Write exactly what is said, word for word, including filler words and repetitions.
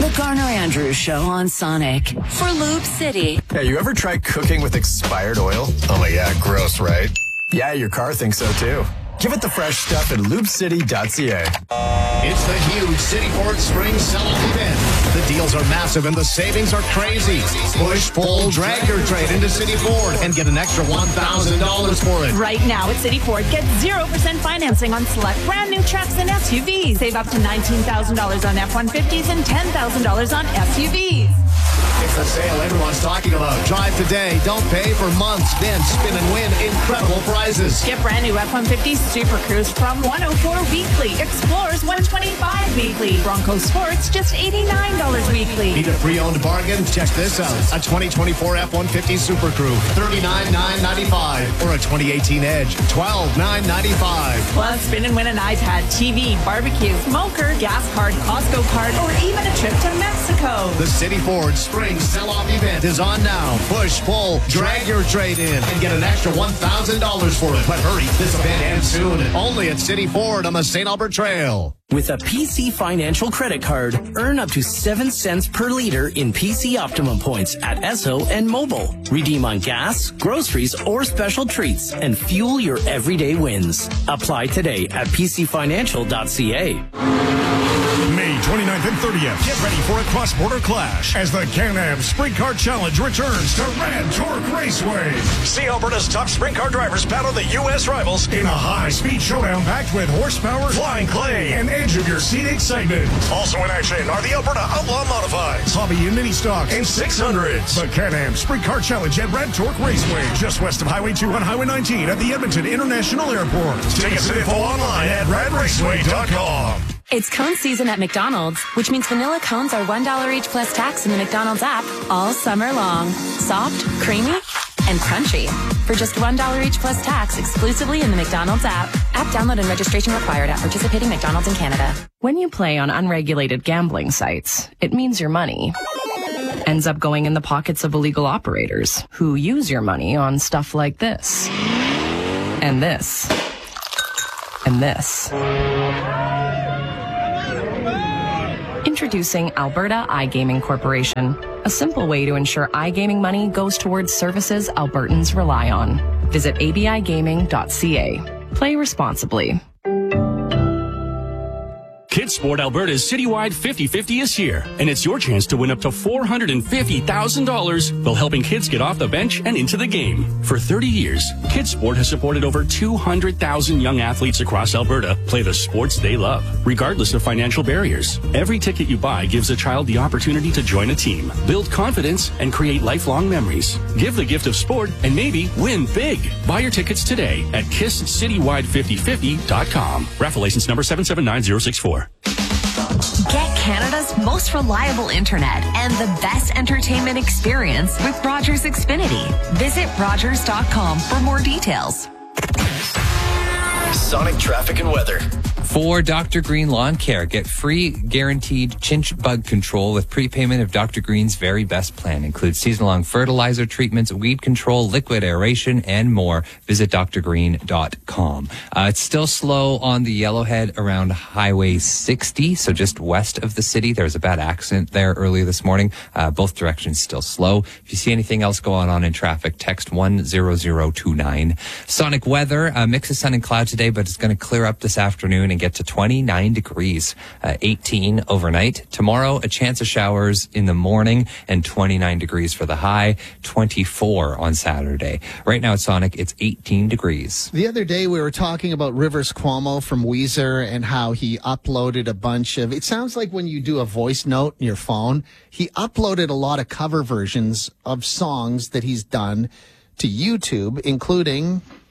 The Garner Andrews Show on Sonic for Lube City. Hey, you ever tried cooking with expired oil? Oh my god, gross, right? Yeah, your car thinks so too. Give it the fresh stuff at lube city dot c a. It's the huge City Ford Spring Sell-Off event. The deals are massive and the savings are crazy. Push, pull, drag your trade into City Ford and get an extra one thousand dollars for it. Right now at City Ford, get zero percent financing on select brand new trucks and S U Vs. Save up to nineteen thousand dollars on F one fifties and ten thousand dollars on S U Vs. It's the sale everyone's talking about. Drive today. Don't pay for months. Then spin and win incredible prizes. Get brand new F one fifty Super Cruise from one oh four weekly. Explorers one twenty-five weekly. Bronco Sports just eighty-nine dollars weekly. Need a pre-owned bargain? Check this out. A twenty twenty-four F one fifty Super Crew, thirty-nine thousand nine hundred ninety-five dollars. Or a twenty eighteen Edge, twelve thousand nine hundred ninety-five dollars. Plus, spin and win an iPad, T V, barbecue, smoker, gas card, Costco card, or even a trip to Mexico. The City Ford Spring Sell-Off event is on now. Push, pull, drag your trade in, and get an extra one thousand dollars for it. But hurry, this event ends soon. Only at City Ford on the Saint Albert Trail. With a P C Financial credit card, earn up to seven cents per liter in P C Optimum points at Esso and Mobile. Redeem on gas, groceries, or special treats and fuel your everyday wins. Apply today at p c financial dot c a. May twenty-ninth and thirtieth, get ready for a cross-border clash as the Can-Am Sprint Car Challenge returns to Rad Torque Raceway. See Alberta's top sprint car drivers battle the U S rivals in a high-speed showdown packed with horsepower, flying clay, and edge-of-your-seat excitement. Also in action are the Alberta Outlaw Modifieds, Hobby and Mini Stock, and six hundreds. The Can-Am Sprint Car Challenge at Rad Torque Raceway, just west of Highway two on Highway nineteen at the Edmonton International Airport. Tickets and info online at rad raceway dot com. It's cone season at McDonald's, which means vanilla cones are one dollar each plus tax in the McDonald's app all summer long. Soft, creamy, and crunchy. For just one dollar each plus tax exclusively in the McDonald's app. App download and registration required at participating McDonald's in Canada. When you play on unregulated gambling sites, it means your money ends up going in the pockets of illegal operators who use your money on stuff like this. And this. And this. Introducing Alberta iGaming Corporation, a simple way to ensure iGaming money goes towards services Albertans rely on. Visit a b i gaming dot c a. Play responsibly. Kids Sport Alberta's citywide fifty fifty is here, and it's your chance to win up to four hundred fifty thousand dollars while helping kids get off the bench and into the game. For thirty years, Kids Sport has supported over two hundred thousand young athletes across Alberta play the sports they love, regardless of financial barriers. Every ticket you buy gives a child the opportunity to join a team, build confidence, and create lifelong memories. Give the gift of sport and maybe win big. Buy your tickets today at kiss citywide fifty fifty dot com. Raffle license number seven seven nine zero six four. Get Canada's most reliable internet and the best entertainment experience with Rogers Xfinity. Visit rogers dot com for more details. Sonic traffic and weather. For Doctor Green Lawn Care, get free guaranteed chinch bug control with prepayment of Doctor Green's very best plan. Includes season-long fertilizer treatments, weed control, liquid aeration, and more. Visit d r green dot com. Uh, it's still slow on the Yellowhead around Highway sixty, so just west of the city. There was a bad accident there earlier this morning. Uh, both directions still slow. If you see anything else going on in traffic, text one zero zero two nine. Sonic weather, a mix of sun and cloud today, but it's going to clear up this afternoon and get to twenty-nine degrees, uh, eighteen overnight. Tomorrow, a chance of showers in the morning and twenty-nine degrees for the high, twenty-four on Saturday. Right now at Sonic, it's eighteen degrees. The other day, we were talking about Rivers Cuomo from Weezer and how he uploaded a bunch of, it sounds like when you do a voice note in your phone, he uploaded a lot of cover versions of songs that he's done to YouTube, including